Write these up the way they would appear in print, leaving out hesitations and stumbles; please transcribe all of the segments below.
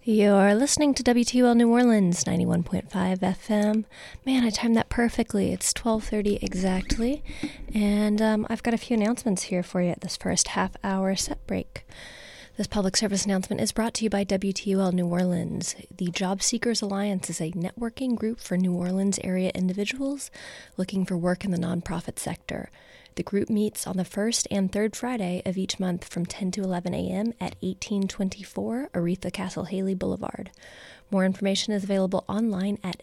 You're listening to WTUL New Orleans, 91.5 FM. Man, I timed that perfectly. It's 12:30 exactly. And I've got a few announcements here for you at this first half-hour set break. This public service announcement is brought to you by WTUL New Orleans. The Job Seekers Alliance is a networking group for New Orleans area individuals looking for work in the nonprofit sector. The group meets on the first and third Friday of each month from 10 to 11 a.m. at 1824 Aretha Castle Haley Boulevard. More information is available online at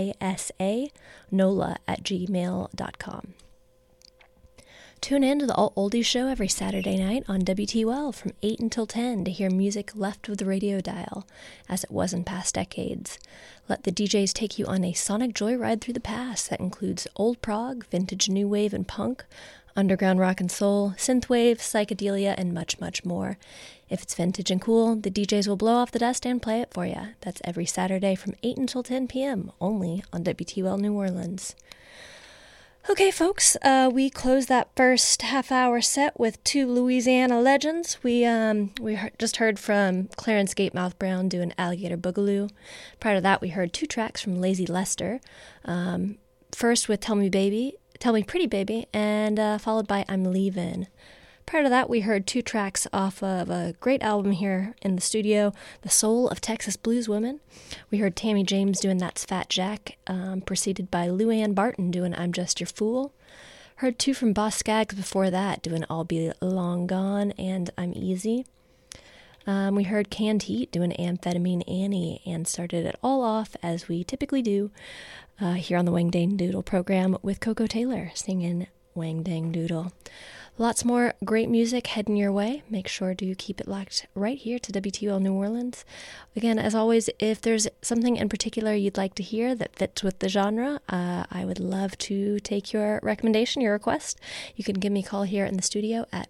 jsanola@gmail.com. Tune in to the Alt Oldies Show every Saturday night on WTUL from 8 until 10 to hear music left of the radio dial, as it was in past decades. Let the DJs take you on a sonic joyride through the past that includes old prog, vintage new wave and punk, underground rock and soul, synthwave, psychedelia, and much, much more. If it's vintage and cool, the DJs will blow off the dust and play it for you. That's every Saturday from 8 until 10 p.m., only on WTUL New Orleans. Okay, folks, we closed that first half-hour set with two Louisiana legends. We just heard from Clarence Gatemouth Brown doing Alligator Boogaloo. Prior to that, we heard two tracks from Lazy Lester. First with Tell Me Pretty Baby, and followed by I'm Leavin'. Prior to that, we heard two tracks off of a great album here in the studio, The Soul of Texas Blues Women. We heard Tammy James doing That's Fat Jack, preceded by Luann Barton doing I'm Just Your Fool. Heard two from Boss Skaggs before that, doing I'll Be Long Gone and I'm Easy. We heard Canned Heat doing Amphetamine Annie, and started it all off, as we typically do, here on the Wang Dang Doodle program with Coco Taylor singing Wang Dang Doodle. Lots more great music heading your way. Make sure to keep it locked right here to WTUL New Orleans. Again, as always, if there's something in particular you'd like to hear that fits with the genre, I would love to take your recommendation, your request. You can give me a call here in the studio at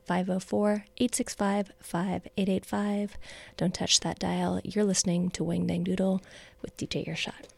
504-865-5885. Don't touch that dial. You're listening to Wang Dang Doodle with DJ Earshot.